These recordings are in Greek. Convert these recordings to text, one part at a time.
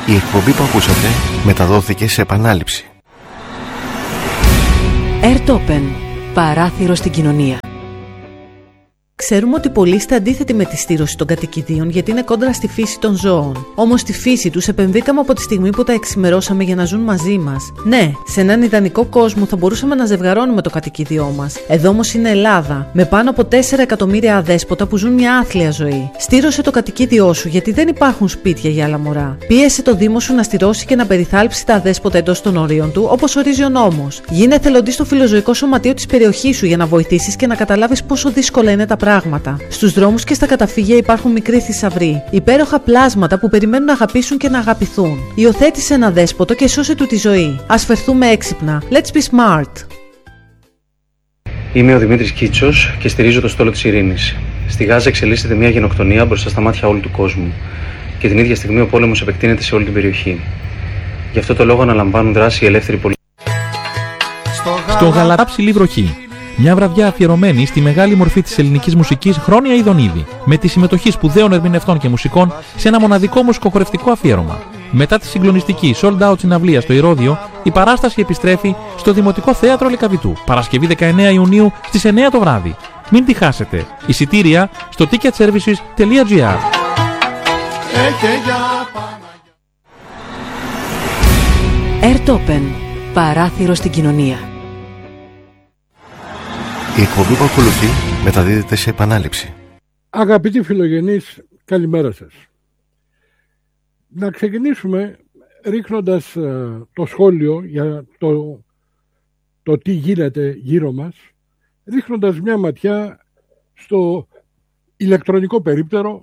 Η εκπομπή που ακούσατε μεταδόθηκε σε επανάληψη. Airtopen. Παράθυρο στην κοινωνία. Ξέρουμε ότι πολλοί είστε αντίθετοι με τη στήρωση των κατοικιδίων γιατί είναι κόντρα στη φύση των ζώων. Όμως στη φύση τους επενδύκαμε από τη στιγμή που τα εξημερώσαμε για να ζουν μαζί μας. Ναι, σε έναν ιδανικό κόσμο θα μπορούσαμε να ζευγαρώνουμε το κατοικίδιό μας. Εδώ όμως είναι Ελλάδα, με πάνω από 4 εκατομμύρια αδέσποτα που ζουν μια άθλια ζωή. Στήρωσε το κατοικίδιό σου γιατί δεν υπάρχουν σπίτια για άλλα μωρά. Πίεσε το Δήμο σου να στηρώσει και να περιθάλψει τα αδέσποτα εντός των ορίων του, όπως ορίζει ο νόμος. Γίνε εθελοντής στο φιλοζωικό σωματείο της περιοχής σου για να βοηθήσεις και να καταλάβεις πόσο δύσκολα είναι τα πράγματα. Στους δρόμους και στα καταφύγια υπάρχουν μικροί θησαυροί, υπέροχα πλάσματα που περιμένουν να αγαπήσουν και να αγαπηθούν. Υιοθέτησε ένα δέσποτο και σώσε του τη ζωή. Ας φερθούμε έξυπνα. Let's be smart. Είμαι ο Δημήτρης Κίτσος και στηρίζω το στόλο της ειρήνης. Στη Γάζα εξελίσσεται μια γενοκτονία μπροστά στα μάτια όλου του κόσμου. Και την ίδια στιγμή ο πόλεμος επεκτείνεται σε όλη την περιοχή. Γι' αυτό το λόγο αναλαμβάνουν δράση οι ελεύθεροι πολίτες. Στο Γαλατά Ψηλή Βροχή. Μια βραδιά αφιερωμένη στη μεγάλη μορφή της ελληνικής μουσικής Χρόνια Ιδονίδη, με τη συμμετοχή σπουδαίων ερμηνευτών και μουσικών σε ένα μοναδικό μουσικοχορευτικό αφιέρωμα. Μετά τη συγκλονιστική sold out συναυλία στο Ηρώδειο, η παράσταση επιστρέφει στο Δημοτικό Θέατρο Λυκαβητού, Παρασκευή 19 Ιουνίου στις 9 το βράδυ. Μην τη χάσετε. Εισιτήρια στο ticketservices.gr. Airtopen. Παράθυρο στην κοινωνία. Η εκπομπή που ακολουθεί μεταδίδεται σε επανάληψη. Αγαπητοί φιλογενείς, καλημέρα σας. Να ξεκινήσουμε ρίχνοντας το σχόλιο για το τι γίνεται γύρω μας, ρίχνοντας μια ματιά στο ηλεκτρονικό περίπτερο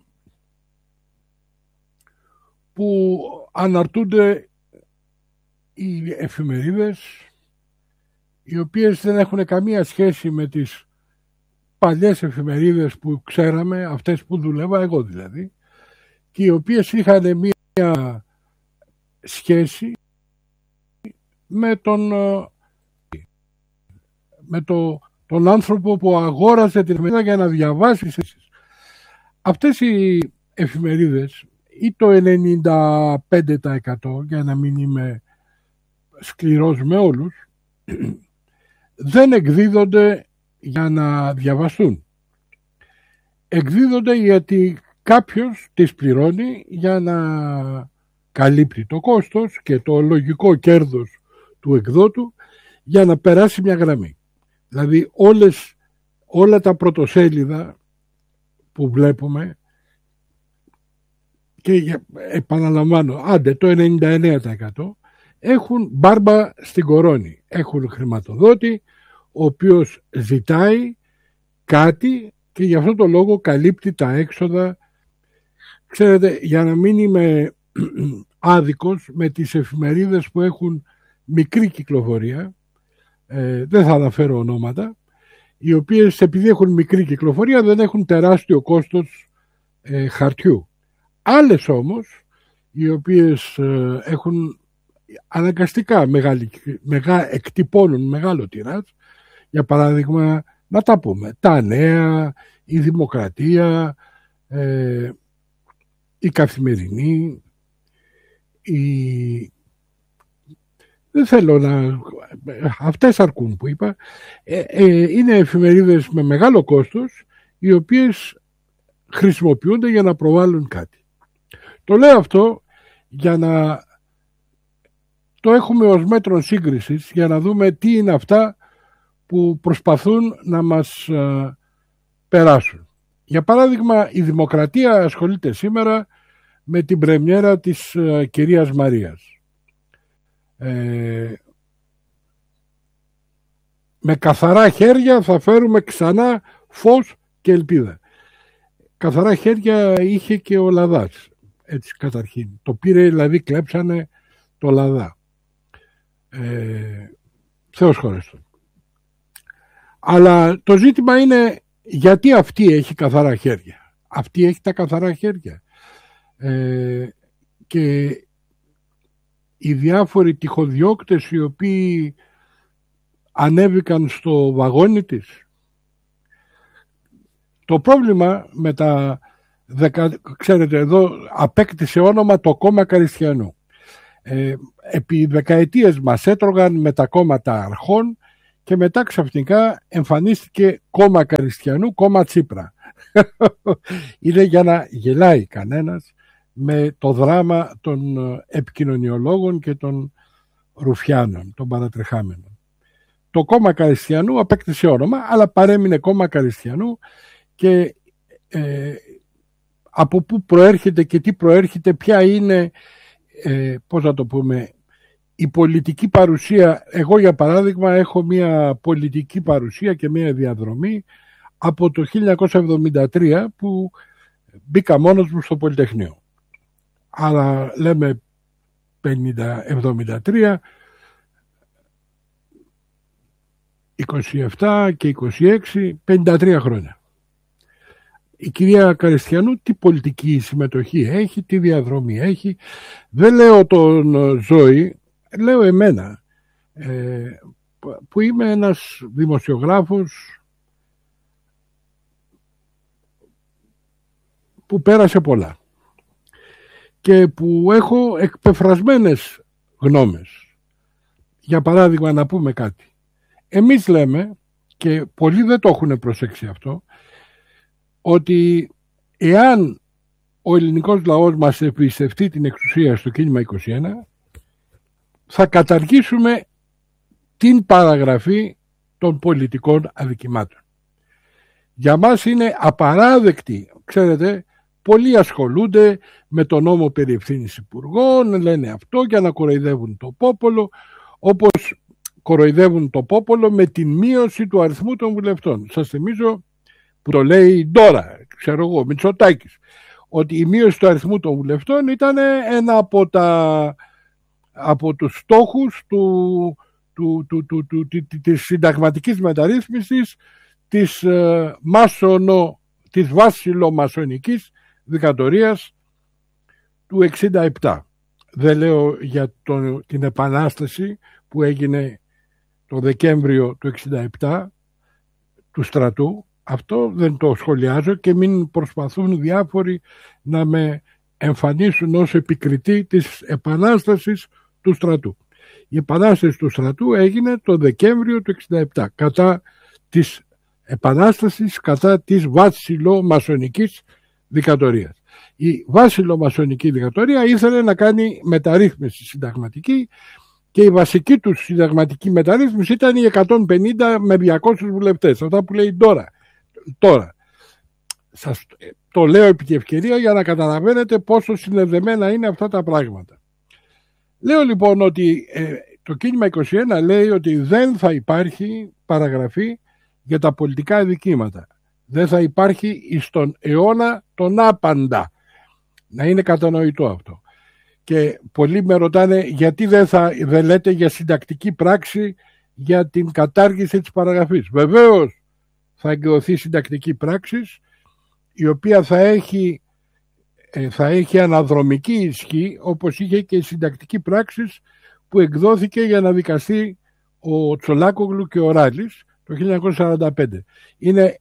που αναρτούνται οι εφημερίδες, οι οποίες δεν έχουν καμία σχέση με τις παλιές εφημερίδες που ξέραμε, αυτές που δουλεύα εγώ δηλαδή, και οι οποίες είχαν μία σχέση με τον άνθρωπο που αγόρασε την εφημερίδα για να διαβάσει. Αυτές οι εφημερίδες, ή το 95%, για να μην είμαι σκληρός με όλους, δεν εκδίδονται για να διαβαστούν. Εκδίδονται γιατί κάποιος τις πληρώνει για να καλύπτει το κόστος και το λογικό κέρδος του εκδότου για να περάσει μια γραμμή. Δηλαδή όλα τα πρωτοσέλιδα που βλέπουμε, και επαναλαμβάνω, άντε το 99%, έχουν μπάρμπα στην κορώνη. Έχουν χρηματοδότη, ο οποίος ζητάει κάτι και γι' αυτό το λόγο καλύπτει τα έξοδα. Ξέρετε, για να μην είμαι άδικος με τις εφημερίδες που έχουν μικρή κυκλοφορία, δεν θα αναφέρω ονόματα, οι οποίες επειδή έχουν μικρή κυκλοφορία δεν έχουν τεράστιο κόστος χαρτιού. Άλλες όμως, οι οποίες έχουν αναγκαστικά εκτυπώνουν μεγάλο τυράζ, για παράδειγμα, να τα πούμε, τα Νέα, η Δημοκρατία, η Καθημερινή, δεν θέλω να... Αυτές αρκούν που είπα. Είναι εφημερίδες με μεγάλο κόστος, οι οποίες χρησιμοποιούνται για να προβάλλουν κάτι. Το λέω αυτό για να το έχουμε ως μέτρο σύγκρισης, για να δούμε τι είναι αυτά που προσπαθούν να μας περάσουν. Για παράδειγμα, η Δημοκρατία ασχολείται σήμερα με την πρεμιέρα της κυρίας Μαρίας. Με καθαρά χέρια θα φέρουμε ξανά φως και ελπίδα. Καθαρά χέρια είχε και ο Λαδάς, έτσι καταρχήν. Το πήρε, δηλαδή κλέψανε το Λαδά. Θεός χωρέστον. Αλλά το ζήτημα είναι γιατί αυτή έχει καθαρά χέρια. Αυτή έχει τα καθαρά χέρια. Και οι διάφοροι τυχοδιώκτες οι οποίοι ανέβηκαν στο βαγόνι της. Το πρόβλημα με τα ξέρετε, εδώ απέκτησε όνομα το κόμμα Καριστιανού. Επί δεκαετίες μας έτρωγαν με τα κόμματα αρχών και μετά ξαφνικά εμφανίστηκε κόμμα Καριστιανού, κόμμα Τσίπρα. Είναι για να γελάει κανένας με το δράμα των επικοινωνιολόγων και των ρουφιάνων, των παρατρεχάμενων. Το κόμμα Καριστιανού απέκτησε όνομα, αλλά παρέμεινε κόμμα Καριστιανού και από πού προέρχεται και τι προέρχεται, ποια είναι, πώς να το πούμε, η πολιτική παρουσία. Εγώ για παράδειγμα έχω μια πολιτική παρουσία και μια διαδρομή από το 1973 που μπήκα μόνος μου στο Πολυτεχνείο. Άρα λέμε 73, 27 και 26, 53 χρόνια. Η κυρία Καριστιανού τι πολιτική συμμετοχή έχει, τι διαδρομή έχει? Δεν λέω τον Ζώη, λέω εμένα, που είμαι ένας δημοσιογράφος που πέρασε πολλά και που έχω εκπεφρασμένες γνώμες. Για παράδειγμα, να πούμε κάτι. Εμείς λέμε, και πολλοί δεν το έχουν προσέξει αυτό, ότι εάν ο ελληνικός λαός μας εμπιστευτεί την εξουσία στο κίνημα 21, θα καταργήσουμε την παραγραφή των πολιτικών αδικημάτων. Για μας είναι απαράδεκτη, ξέρετε, πολλοί ασχολούνται με τον νόμο περί ευθύνης υπουργών, λένε αυτό για να κοροϊδεύουν το πόπολο, όπως κοροϊδεύουν το πόπολο με την μείωση του αριθμού των βουλευτών. Σας θυμίζω που το λέει τώρα, ξέρω εγώ, Μητσοτάκης, ότι η μείωση του αριθμού των βουλευτών ήταν ένα από τους στόχους της συνταγματικής μεταρρύθμισης της βασιλομασονικής δικατορίας του 67. Δεν λέω για την επανάσταση που έγινε το Δεκέμβριο του 67 του στρατού. Αυτό δεν το σχολιάζω και μην προσπαθούν διάφοροι να με εμφανίσουν ως επικριτή της επανάστασης του στρατού. Η επανάσταση του στρατού έγινε το Δεκέμβριο του 67 κατά της επανάστασης, κατά της βασιλομασονικής δικατορίας. Η βασιλομασονική δικατορία ήθελε να κάνει μεταρρύθμιση συνταγματική και η βασική του συνταγματική μεταρρύθμιση ήταν οι 150 με 200 βουλευτές. Αυτά που λέει τώρα. Σας το λέω επί τη ευκαιρία για να καταλαβαίνετε πόσο συνδεδεμένα είναι αυτά τα πράγματα. Λέω λοιπόν ότι το κίνημα 21 λέει ότι δεν θα υπάρχει παραγραφή για τα πολιτικά αδικήματα. Δεν θα υπάρχει στον αιώνα τον άπαντα. Να είναι κατανοητό αυτό. Και πολλοί με ρωτάνε γιατί δεν λέτε για συντακτική πράξη για την κατάργηση της παραγραφής. Βεβαίως θα εκδοθεί συντακτική πράξη η οποία θα έχει αναδρομική ισχύ, όπως είχε και η συντακτική πράξη που εκδόθηκε για να δικαστεί ο Τσολάκογλου και ο Ράλης το 1945. Είναι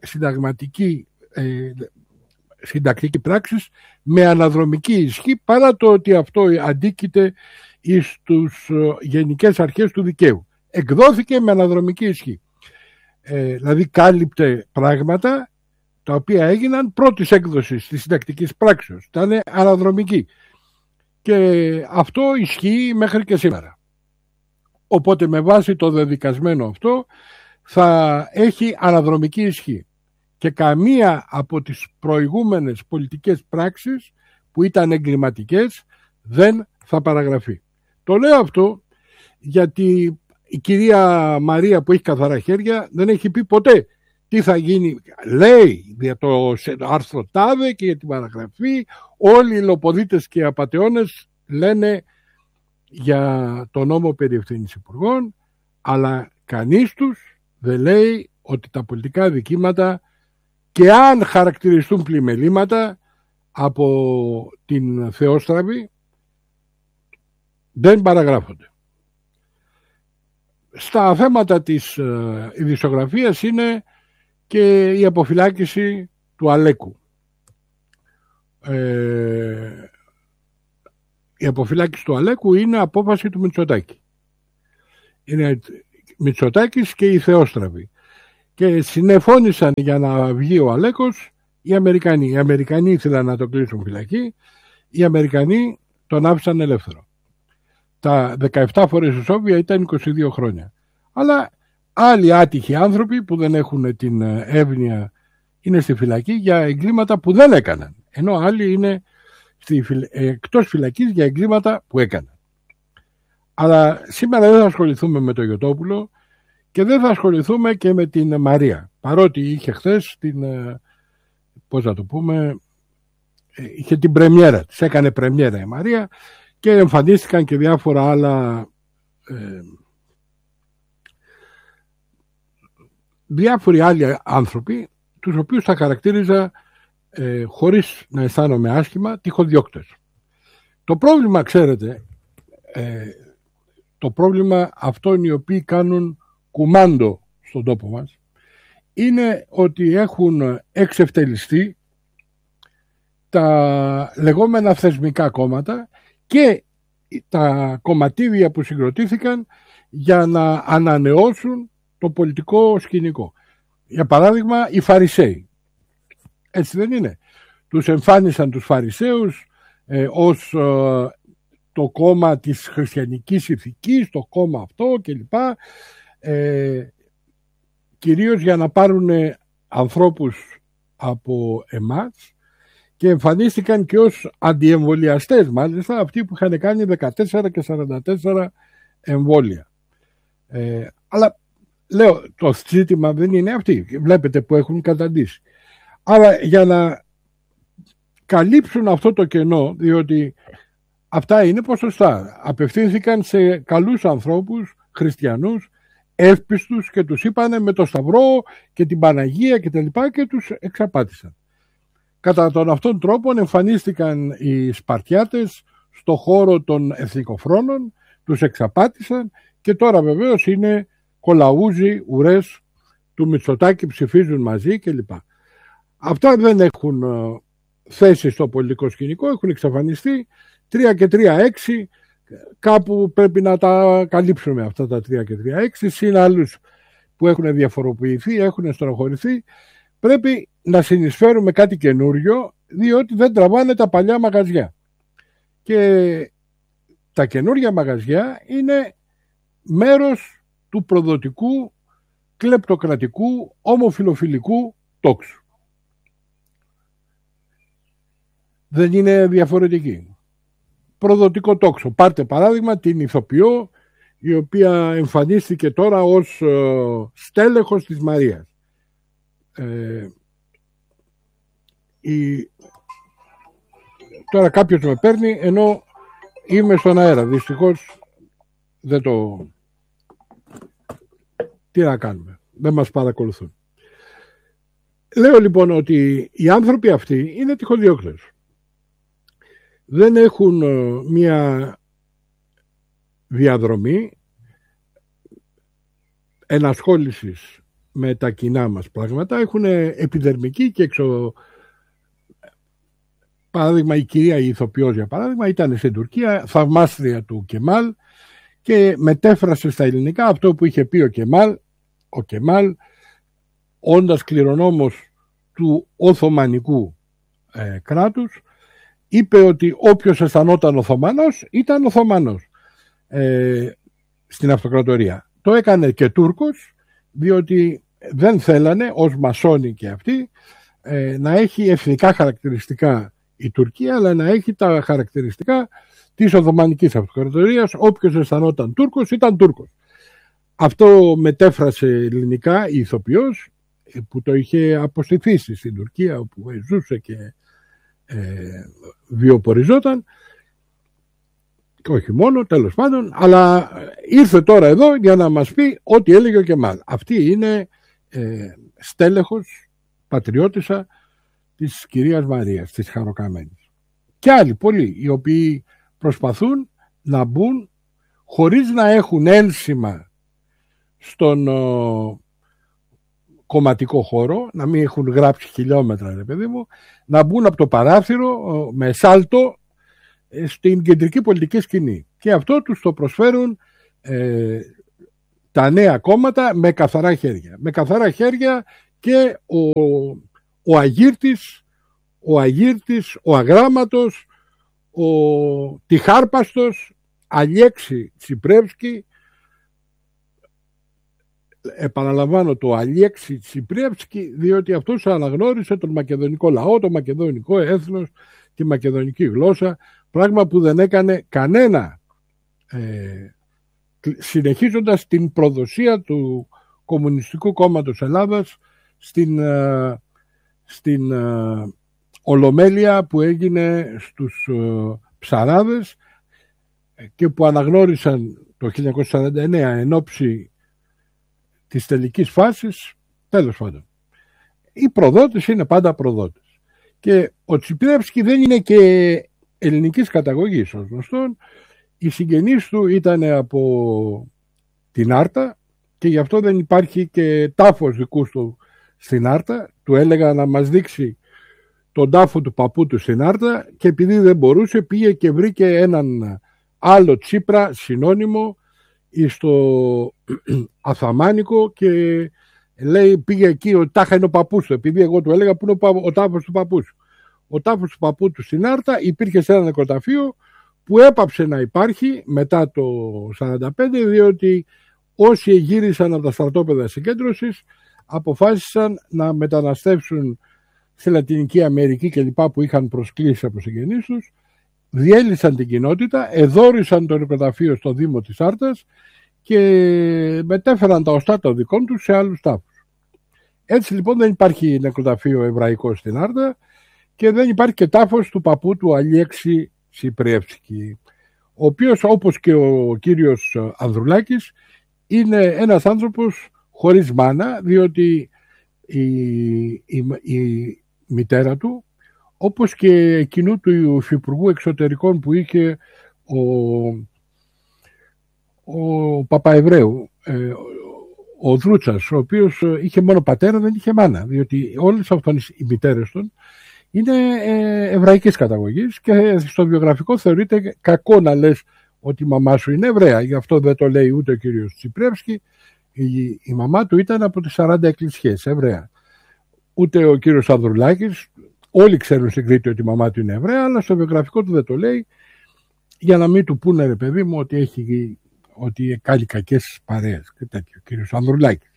συντακτική πράξη με αναδρομική ισχύ, παρά το ότι αυτό αντίκειται στους γενικές αρχές του δικαίου. Εκδόθηκε με αναδρομική ισχύ. Δηλαδή κάλυπτε πράγματα τα οποία έγιναν πρώτης έκδοσης της συντακτικής πράξεως. Ήταν αναδρομική. Και αυτό ισχύει μέχρι και σήμερα. Οπότε με βάση το δεδικασμένο αυτό θα έχει αναδρομική ισχύ. Και καμία από τις προηγούμενες πολιτικές πράξεις που ήταν εγκληματικές δεν θα παραγραφεί. Το λέω αυτό γιατί η κυρία Μαρία που έχει καθαρά χέρια δεν έχει πει ποτέ τι θα γίνει. Λέει για το άρθρο τάδε και για την παραγραφή. Όλοι οι λοποδίτες και οι απατεώνες λένε για το νόμο περί ευθύνης υπουργών, αλλά κανείς τους δεν λέει ότι τα πολιτικά δικήματα, και αν χαρακτηριστούν πλημελήματα από την Θεόστραβη, δεν παραγράφονται. Στα θέματα της ειδησιογραφίας είναι και η αποφυλάκηση του Αλέκου. η αποφυλάκηση του Αλέκου είναι απόφαση του Μητσοτάκη. Είναι Μητσοτάκης και οι Θεόστραβοι. Και συνεφώνησαν για να βγει ο Αλέκος οι Αμερικανοί. Οι Αμερικανοί ήθελαν να το κλείσουν φυλακή, οι Αμερικανοί τον άφησαν ελεύθερο. Τα 17 φορές ισόβια ήταν 22 χρόνια. Αλλά άλλοι άτυχοι άνθρωποι που δεν έχουν την εύνοια είναι στη φυλακή για εγκλήματα που δεν έκαναν. Ενώ άλλοι είναι εκτός φυλακής για εγκλήματα που έκαναν. Αλλά σήμερα δεν θα ασχοληθούμε με τον Γιωτόπουλο και δεν θα ασχοληθούμε και με την Μαρία. Παρότι είχε χθες είχε την πρεμιέρα της. Έκανε πρεμιέρα η Μαρία και εμφανίστηκαν και διάφορα άλλα διάφοροι άλλοι άνθρωποι, τους οποίους θα χαρακτήριζα χωρίς να αισθάνομαι άσχημα τυχοδιώκτες. Το πρόβλημα, ξέρετε, το πρόβλημα αυτών οι οποίοι κάνουν κουμάντο στον τόπο μας είναι ότι έχουν εξευτελιστεί τα λεγόμενα θεσμικά κόμματα και τα κομματίδια που συγκροτήθηκαν για να ανανεώσουν το πολιτικό σκηνικό. Για παράδειγμα, οι Φαρισαίοι. Έτσι δεν είναι? Τους εμφάνισαν τους Φαρισαίους ως το κόμμα της χριστιανικής ηθικής, το κόμμα αυτό κλπ. Κυρίως για να πάρουν ανθρώπους από εμάς, και εμφανίστηκαν και ως αντιεμβολιαστές, μάλιστα αυτοί που είχαν κάνει 14 και 44 εμβόλια. Αλλά λέω, το ζήτημα δεν είναι αυτοί. Βλέπετε που έχουν καταντήσει. Αλλά για να καλύψουν αυτό το κενό, διότι αυτά είναι ποσοστά, απευθύνθηκαν σε καλούς ανθρώπους, χριστιανούς, εύπιστους, και τους είπανε με το Σταυρό και την Παναγία και τα λοιπά, και τους εξαπάτησαν. Κατά τον αυτόν τρόπο εμφανίστηκαν οι Σπαρτιάτες στο χώρο των εθνικοφρόνων, τους εξαπάτησαν και τώρα βεβαίως είναι κολαούζοι, ουρές του Μητσοτάκη, ψηφίζουν μαζί κλπ. Αυτά δεν έχουν θέση στο πολιτικό σκηνικό, έχουν εξαφανιστεί. 3 και 3, 6, κάπου πρέπει να τα καλύψουμε αυτά τα 3 και 3, 6, συν άλλους που έχουν διαφοροποιηθεί, έχουν στενοχωρηθεί. Πρέπει να συνεισφέρουμε κάτι καινούριο, διότι δεν τραβάνε τα παλιά μαγαζιά. Και τα καινούργια μαγαζιά είναι μέρος του προδοτικού, κλεπτοκρατικού, ομοφιλοφιλικού τόξου. Δεν είναι διαφορετική. Προδοτικό τόξο. Πάρτε παράδειγμα την ηθοποιό, η οποία εμφανίστηκε τώρα ως στέλεχος της Μαρίας. Τώρα κάποιος με παίρνει ενώ είμαι στον αέρα. Δυστυχώς δεν το... Τι να κάνουμε. Δεν μας παρακολουθούν. Λέω λοιπόν ότι οι άνθρωποι αυτοί είναι τυχοδιώκτες. Δεν έχουν μια διαδρομή ενασχόλησης με τα κοινά μας πράγματα. Έχουν επιδερμική και παράδειγμα, η κυρία η ηθοποιός, για παράδειγμα, ήταν στην Τουρκία, θαυμάστρια του Κεμάλ, και μετέφρασε στα ελληνικά αυτό που είχε πει ο Κεμάλ, όντας κληρονόμος του Οθωμανικού κράτους, είπε ότι όποιος αισθανόταν Οθωμανός ήταν Οθωμανός στην αυτοκρατορία. Το έκανε και Τούρκος, διότι δεν θέλανε ως μασόνοι και αυτοί να έχει εθνικά χαρακτηριστικά η Τουρκία, αλλά να έχει τα χαρακτηριστικά της Οθωμανικής Αυτοκρατορίας. Όποιος αισθανόταν Τούρκος ήταν Τούρκος. Αυτό μετέφρασε ελληνικά η ηθοποιός, που το είχε αποστηθήσει στην Τουρκία, όπου ζούσε και βιοποριζόταν, και όχι μόνο, τέλος πάντων, αλλά ήρθε τώρα εδώ για να μας πει ό,τι έλεγε ο Κεμάλ. Αυτή είναι στέλεχος, πατριώτισσα της κυρίας Μαρίας, της Χαροκαμένης. Και άλλοι πολλοί, οι οποίοι προσπαθούν να μπουν χωρίς να έχουν ένσημα στον κομματικό χώρο, να μην έχουν γράψει χιλιόμετρα, ρε παιδί μου, να μπουν από το παράθυρο με σάλτο στην κεντρική πολιτική σκηνή. Και αυτό τους το προσφέρουν τα νέα κόμματα με καθαρά χέρια. Με καθαρά χέρια και ο Αγύρτης, ο Αγράμματος, ο Τυχάρπαστος, Αλιέξη Τσιπρεύσκη, επαναλαμβάνω το Αλιέξη Τσιπρεύσκη, διότι αυτός αναγνώρισε τον μακεδονικό λαό, το μακεδονικό έθνος, τη μακεδονική γλώσσα, πράγμα που δεν έκανε κανένα, συνεχίζοντας την προδοσία του Κομμουνιστικού Κόμματος Ελλάδας στην Ολομέλεια που έγινε στους Ψαράδες και που αναγνώρισαν το 1949 εν ώψη της τελικής φάσης. Τέλος πάντων, οι προδότες είναι πάντα προδότες. Και ο Τσιπρεύσκη δεν είναι και ελληνικής καταγωγής, ως γνωστόν. Οι συγγενείς του ήταν από την Άρτα και γι' αυτό δεν υπάρχει και τάφος δικούς του στην Άρτα. Του έλεγα να μας δείξει τον τάφο του παππού του στην Άρτα και επειδή δεν μπορούσε πήγε και βρήκε έναν άλλο Τσίπρα συνώνυμο στο Αθαμάνικο και λέει, πήγε εκεί, ο τάχα είναι ο παππούς του, επειδή εγώ του έλεγα που είναι ο τάφος του παππού σου. Ο τάφος του παππού του στην Άρτα υπήρχε σε ένα νεκροταφείο που έπαψε να υπάρχει μετά το 1945, διότι όσοι γύρισαν από τα στρατόπεδα συγκέντρωσης αποφάσισαν να μεταναστεύσουν στη Λατινική Αμερική και λοιπά που είχαν προσκλήσει από συγγενείς τους, διέλυσαν την κοινότητα, εδώρισαν το νεκροταφείο στο Δήμο της Άρτας και μετέφεραν τα οστά των δικών τους σε άλλους τάφους. Έτσι λοιπόν δεν υπάρχει νεκροταφείο εβραϊκό στην Άρτα και δεν υπάρχει και τάφος του παππού του Αλιέξη Τσιπρεύσκη, ο οποίος όπως και ο κύριος Ανδρουλάκης είναι ένας άνθρωπος χωρίς μάνα, διότι η μητέρα του, όπως και εκείνου του υφυπουργού εξωτερικών που είχε ο Παπαεβραίου, ο Δρούτσας, ο οποίος είχε μόνο πατέρα, δεν είχε μάνα, διότι όλες αυτές οι μητέρες των είναι εβραϊκής καταγωγής και στο βιογραφικό θεωρείται κακό να λες ότι η μαμά σου είναι Εβραία. Γι' αυτό δεν το λέει ούτε ο κύριος Τσιπρεύσκη. Η μαμά του ήταν από τις 40 εκκλησιές, Εβραία. Ούτε ο κύριος Ανδρουλάκης. Όλοι ξέρουν στην Κρήτη ότι η μαμά του είναι Εβραία, αλλά στο βιογραφικό του δεν το λέει, για να μην του πούνε, ρε παιδί μου, ότι κάνει κακές παρέες και τέτοιο, ο κύριος Ανδρουλάκης.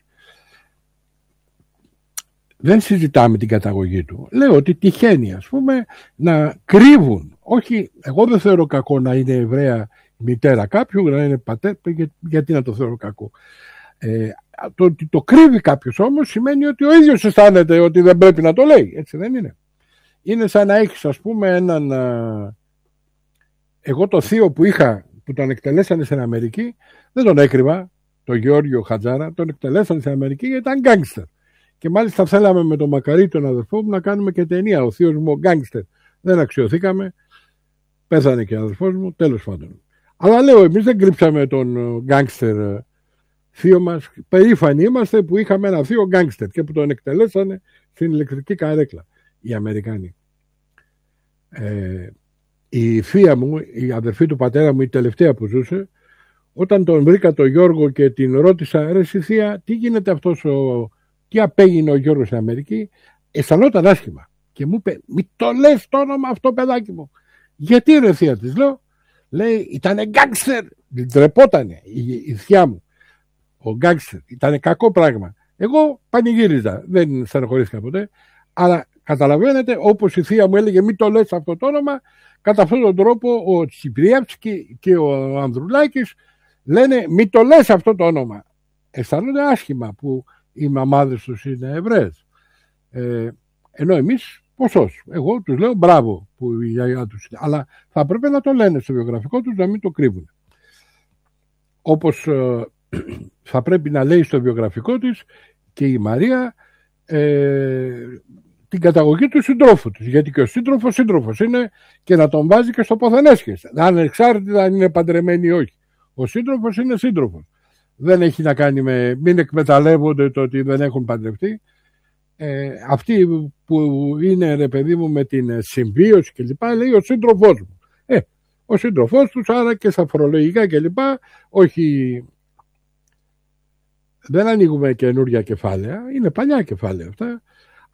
Δεν συζητάμε την καταγωγή του. Λέω ότι τυχαίνει, ας πούμε, να κρύβουν. Όχι, εγώ δεν θεωρώ κακό να είναι Εβραία μητέρα κάποιου, να είναι πατέρα, γιατί να το θεωρώ κακό. Το ότι το κρύβει κάποιος όμως σημαίνει ότι ο ίδιος αισθάνεται ότι δεν πρέπει να το λέει. Έτσι δεν είναι? Είναι σαν να έχεις, ας πούμε, έναν... Εγώ το θείο που είχα, που τον εκτελέσανε στην Αμερική, δεν τον έκρυβα, τον Γεώργιο Χατζάρα, τον εκτελέσανε στην Αμερική γιατί ήταν γκάνγκστερ. Και μάλιστα θέλαμε με τον Μακαρί, τον αδερφό μου, να κάνουμε και ταινία. Ο θείος μου ο γκάνγκστερ. Δεν αξιωθήκαμε. Πέθανε και ο αδερφός μου, τέλος πάντων. Αλλά λέω, εμείς δεν κρύψαμε τον γκάνγκστερ θείο μας. Περήφανοι είμαστε που είχαμε ένα θείο γκάνγκστερ και που τον εκτελέσανε στην ηλεκτρική καρέκλα οι Αμερικάνοι. Η θεία μου, η αδερφή του πατέρα μου, η τελευταία που ζούσε, όταν τον βρήκα τον Γιώργο και την ρώτησα, ρε εσύ θεία, τι γίνεται αυτός τι απέγινε ο Γιώργος στην Αμερική, αισθανόταν άσχημα. Και μου είπε, μη το λες το όνομα αυτό, παιδάκι μου. Γιατί ρε θεία, της λέω? Λέει, ήτανε γκάνγκστερ. Ντρεπότανε η θεία μου. Ο γκάνγκστερ ήτανε κακό πράγμα. Εγώ πανηγύριζα, δεν στεναχωρήθηκα ποτέ. Αλλά καταλαβαίνετε, όπως η θεία μου έλεγε, μη το λες αυτό το όνομα, κατά αυτόν τον τρόπο ο Τσιπριεύσκη και ο Ανδρουλάκης λένε, μη το λες αυτό το όνομα. Αισθάνονται άσχημα που οι μαμάδες τους είναι Εβραίες. Ενώ εμείς ποσός. Εγώ τους λέω μπράβο που η γιαγιά τους είναι. Αλλά θα πρέπει να το λένε στο βιογραφικό τους, να μην το κρύβουν. Όπως θα πρέπει να λέει στο βιογραφικό της και η Μαρία την καταγωγή του συντρόφου της. Γιατί και ο σύντροφος είναι και να τον βάζει και στο ποθενέσχες. Ανεξάρτητα αν είναι παντρεμένοι ή όχι. Ο σύντροφος είναι σύντροφος. Δεν έχει να κάνει με μην εκμεταλλεύονται το ότι δεν έχουν παντρευτεί. Αυτοί που είναι, ρε παιδί μου, με την συμβίωση και λοιπά, λέει ο σύντροφός μου. ο σύντροφός τους, άρα και στα φορολογικά κλπ. Όχι, δεν ανοίγουμε καινούργια κεφάλαια, είναι παλιά κεφάλαια αυτά.